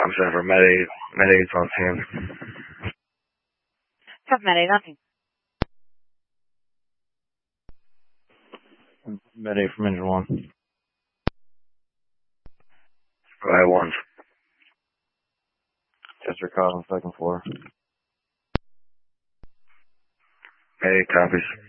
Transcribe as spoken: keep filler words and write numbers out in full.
I'm saying for Med eight, Med eight's on scene. Have Med eight on scene. Med eight from engine one. Right one. Chester caught on second floor. Med eight copies.